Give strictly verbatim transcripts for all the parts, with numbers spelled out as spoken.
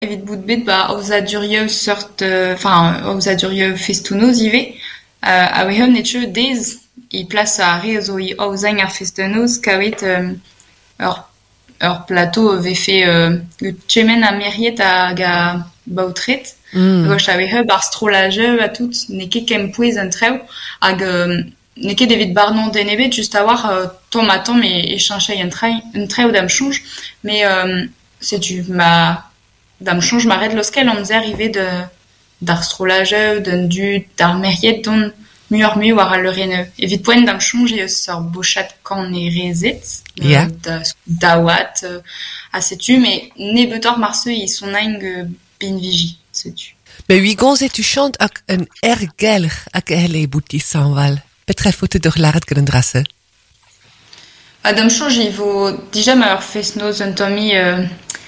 evit bout bet ba oz aduriev sort enfin oz aduriev festounoz ive euh, a vehem netche dez i plas a re zo i ozañ ar festounoz kavet euh, ur ur plateau vefe euh, le tchemen a meriet hag a baotret Mm. goch a vehe bar strolajeu a tout ne ket kempouez an treu hag euh, ne ket evit barnon den ebet just a war euh, tom a tom e, e chanchei un treu un treu dam chonj mais euh, setu ma dam chonj ma red loskel amzer ive de d'ar d'un du d'ar meriet don muur mu war al leureneu evit poent dam chonj e eus ur bochat kan e rezet euh, Yeah. da daouat euh, a setu mais ne betor marse i son aing euh, bin vigi setu. Mais oui, gonze tu chantes ak een ergelch ak hele bouti sanval. Petre fote d'ur laret gant an drasse. Adam chonj il vaut déjà ma ur fest-noz un tomi euh,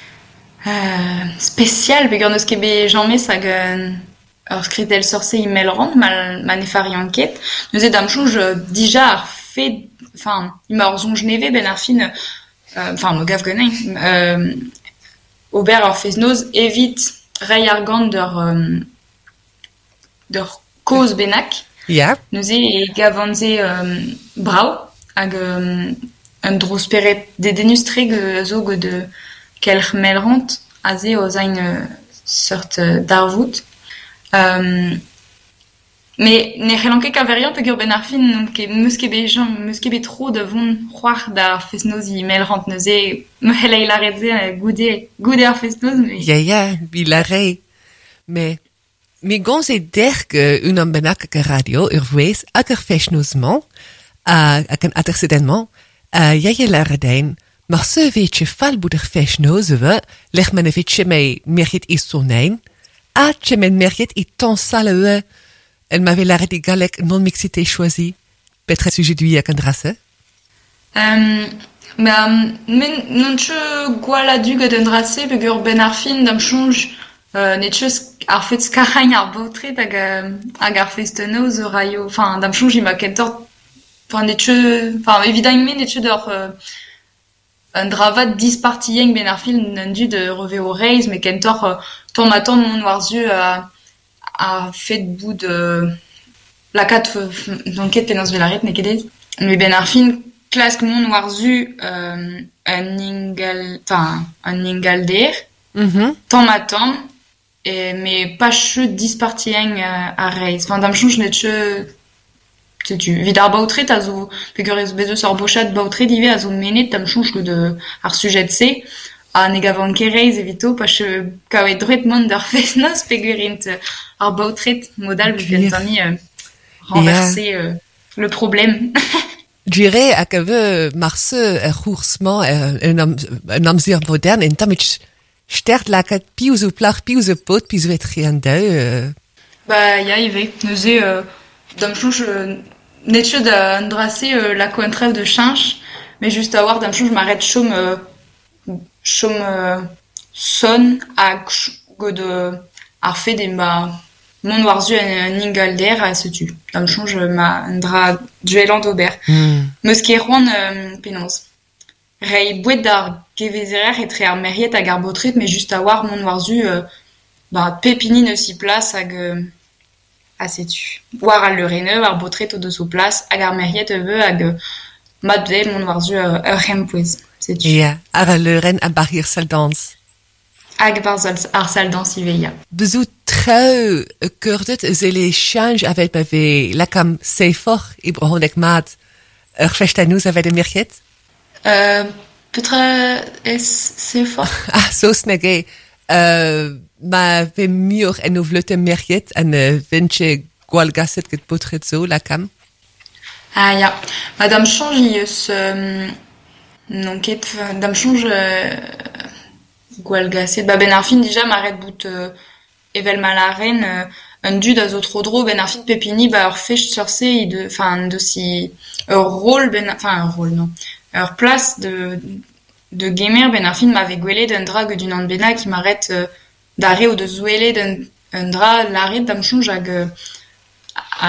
euh, spécial pe gant eus ket bet jammez hag euh, ur skritel sorse i melran mal ma ne fari anket neuze dam chonj euh, déjà ar fet enfin ima ur zonj neve ben ar fin euh, enfin no gav ganin euh, ober ur fest-noz evit rei ar gant d'ur euh, d'ur koz benak Yeah. neuze e gavanze euh, brau hag euh, un dros peret de denustreg euh, zo go de kelch melrant a ze o zain euh, sort euh, d'arvout euh, mais ne c'hellan ket kaverian pe gur ben ar fin non ket meus ket bet jan meus ket bet tro da vont c'hoar d'ar fest-noz i melrant neuze me c'hellei laret ze euh, goude goude ar fest-noz mais Ja, ja, wie la rei. Mais, mais gonze derg uh, un am benak ak a radio ur vouez ak ur fechnozman uh, ak an intercedenman uh, ja je la redein mar se vetje fal bout ur fechnozeve lech men e vetje mei merjet is sonein a tche men merjet i tan sale el m'avait la red galek non mixité choisi petre sujet du ak an drasse. Euh, bah, men non tche gwala du gant an drasse pe gur ben ar fin dam chonj euh, ne tche ar fet skarañ ar baotret hag, euh, hag ar festenoz ur raio enfin dam chonj ima kentor enfin ne tche enfin evidemment men ne tche d'ur euh, un dravat dispartieng ben ar film n'an du de reve o reiz mais kentor euh, tom a tom mon warzu a a fet bout de la kat d'enquête penans velaret ne kedet mais ben ar film klask mon warzu euh, un ingal enfin un ingalder Mhm. tom a tom et mais pas che dispartieng a, a reiz enfin dam chonj ne tche setu vid ar baotret a zo pe gur ez bezo ur bochat baotret ive a zo menet dam chonj ket de ar sujet se a ne gavan ket reiz evito pa che kavet dret mont d'ar fest-noz pe gur int ar baotret modal Gwir. gantani euh, renverser euh, le problème. Dure ak a veu marse er c'hoursman er, un, am, un amzer modern en tamit stert lakat piou zo plach piou zo pot piou zo et rien deu euh. Bah ya ive neuze euh, dam chonj euh, net ket da an drase euh, la koentrev de chanch mais juste a war dam chonj m'arrête chom euh, chom euh, son hag ch- go de ar fet e ma mon warzu an, an ingalder a setu dam chonj euh, ma an dra duelant ober Mm. meus ket c'hoant euh, penans rei bouet d'ar gevezerer etre ar meriet hag ar baotret mais juste a war mon warzu euh, bah pepini neus i plas hag euh, a setu war al leureneu ar baotret o deus o plas hag ar meriet e veu hag euh, mat vel mon warzu euh, ur c'hempouez setu Ja, ar a leuren a barir saldans. hag bar zal- ar saldans ive ya. Bezou treu e keurdet ze le chanj avet ma ve lakam seifor e brohonek mat ur festanouz avet e merchet. Euh, petra es c'est fort. Ah, sos nege uh, ma ve mur en o vleute merchet an uh, ventche gwalgaset ket potret zo lakam. Ah ya, madame change i eus euh, non ket dam change euh, gwalgaset ba ben ar fin dija m'arrête bout euh, evel malaren euh, un dud a zo tro dro ben ar fin pepini ba ur fech surse i de enfin de si ur rôle ben enfin un rôle non ur place de de gamer ben ar fin m'avait gwelet d'un dra gant un an bena qui m'arrête euh, d'arre ou de zouelet d'un un dra l'arrête dam change hag euh, a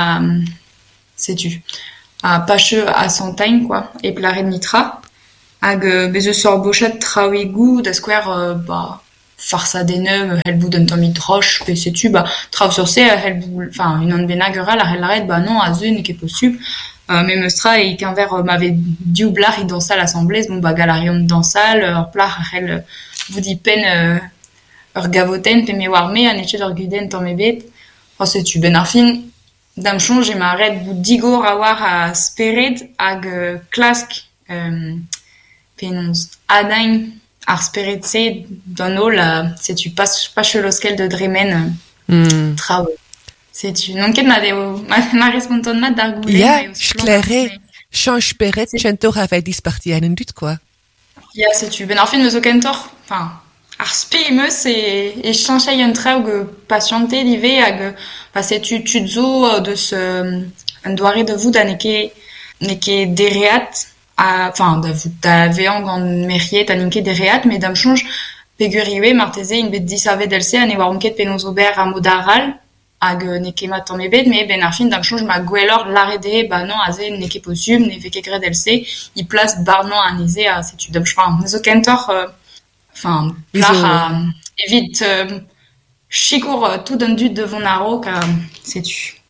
setu a pache a santagne quoi et plaret nitra hag euh, bezo sor bochat traoegou da square euh, bah farsa des nœuds, elle bout d'un tommy de roche, que sais-tu, bah, trav sur c'est, elle bout, enfin, une onde benagera, la elle arrête, bah non, à zune, qui est possible. Euh, mais Meustra, et qu'un verre m'avait dit ou blar, il dansait à l'assemblée, bon, bah, galarion de dansal, hors plar, elle, vous dit peine, euh, ur gavoten, pe me warme, an etchet ur guden tamm ebet. Oh, sais-tu, ben ar fin, dam chonj, e ma red bout digor a war a spered, hag euh, klask, euh, penons, adain, ar spered se, d'an ol, euh, sais-tu, pas, pas cheloskel de dremen, euh, Mm. trao. Sais-tu, non ket ma deo, ma, ma responton mat d'ar goulen, Ja, ma eus sclere, mais, change peret, c'est- chentor avait disparti à un dut, quoi. ya, sais-tu, ben ar fin meus o kentor, enfin, ar spe meus e, e chanchai un traoù ge patiente live hag, bah, sais-tu, tu zo euh, de ce, un doare de vous da neke, neke dereat, a, enfin, da vous, da veang an meriet a neke dereat, mais dam chonj, peguriwe, marteze, in bet disave delse, an e war unket penaos ober a modaral, hag euh, neke mat tamm ebet, mais ben ar fin dam chonj ma gwellor larede, bah non, a ze neke posum, ne veke gret delse, i plas barnon an eze a, sais-tu, dam chpan, nezo kentor, euh, enfin, Iso, plar a, euh, evit, euh, chikour euh, tout d'un dut devant naro, ka, sais-tu.